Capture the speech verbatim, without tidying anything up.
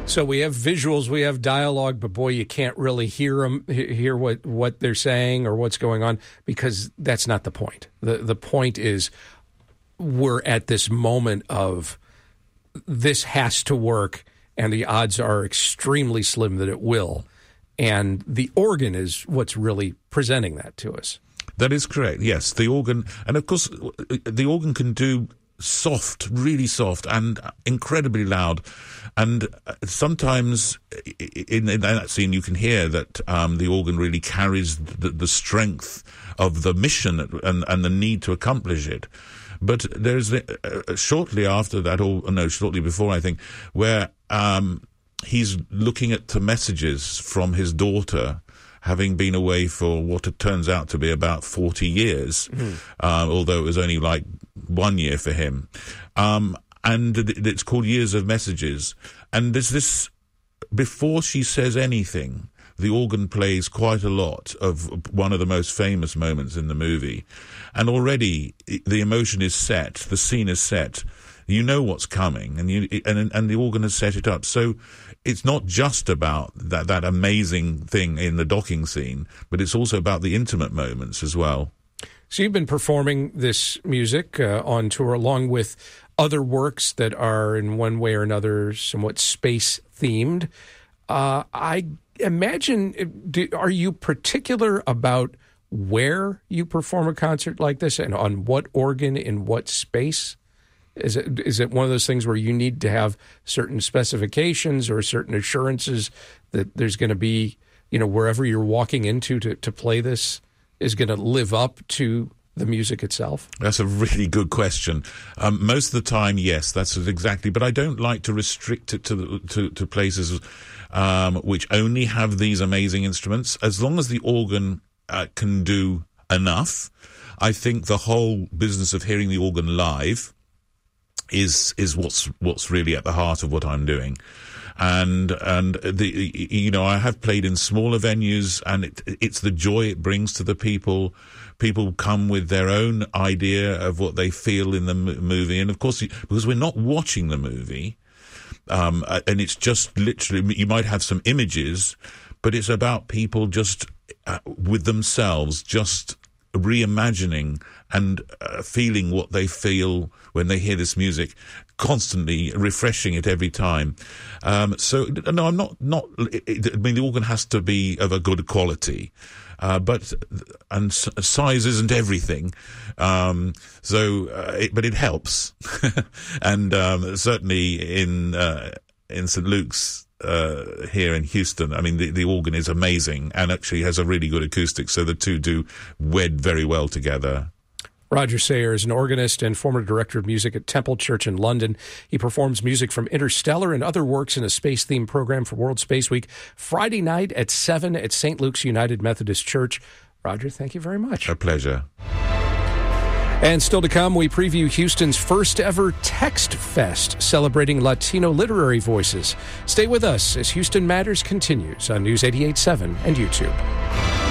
So we have visuals, we have dialogue, but boy, you can't really hear them, hear what, what they're saying or what's going on, because that's not the point. The the point is we're at this moment of this has to work, and the odds are extremely slim that it will. And the organ is what's really presenting that to us. That is correct, yes. The organ, and of course, the organ can do soft, really soft, and incredibly loud. And sometimes in, in that scene you can hear that um, the organ really carries the, the strength of the mission and, and the need to accomplish it. But there's uh, shortly after that, or no, shortly before, I think, where um, he's looking at the messages from his daughter, having been away for what it turns out to be about forty years, mm-hmm. uh, although it was only like one year for him. Um, and it's called Years of Messages. And there's this, before she says anything, the organ plays quite a lot of one of the most famous moments in the movie. And already the emotion is set, the scene is set. You know what's coming, and you and and the organ has set it up. So it's not just about that, that amazing thing in the docking scene, but it's also about the intimate moments as well. So you've been performing this music uh, on tour along with other works that are in one way or another somewhat space-themed. Uh, I imagine, do, are you particular about where you perform a concert like this and on what organ in what space? Is it is it one of those things where you need to have certain specifications or certain assurances that there's going to be, you know, wherever you're walking into to, to play this is going to live up to the music itself? That's a really good question. Um, most of the time, yes, that's exactly. But I don't like to restrict it to the, to, to places um, which only have these amazing instruments. As long as the organ uh, can do enough, I think the whole business of hearing the organ live is is what's what's really at the heart of what I'm doing. And and the you know I have played in smaller venues, and it, it's the joy it brings to the people. People come with their own idea of what they feel in the movie, and of course, because we're not watching the movie, um, and it's just literally, you might have some images, but it's about people just uh, with themselves, just reimagining and uh, feeling what they feel when they hear this music, constantly refreshing it every time. Um, so, no, I'm not, not, I mean, the organ has to be of a good quality, uh, but, and size isn't everything. Um, so, uh, it, but it helps. and, um, certainly in, uh, in Saint Luke's, uh, here in Houston, I mean, the, the organ is amazing and actually has a really good acoustic. So the two do wed very well together. Roger Sayer is an organist and former director of music at Temple Church in London. He performs music from Interstellar and other works in a space-themed program for World Space Week, Friday night at seven at Saint Luke's United Methodist Church. Roger, thank you very much. A pleasure. And still to come, we preview Houston's first ever Text Fest, celebrating Latino literary voices. Stay with us as Houston Matters continues on News eighty-eight point seven and YouTube.